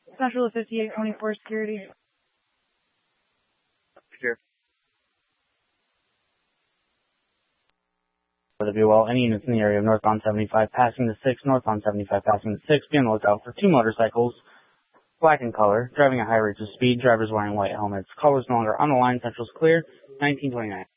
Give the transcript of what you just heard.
Central 5824 security. Sure. For the view well, any units in the area of northbound 75 passing the 6, northbound 75 passing the 6, be on the lookout for 2 motorcycles, black in color, driving at high rates of speed, drivers wearing white helmets. Callers no longer on the line, Central's clear, 1929.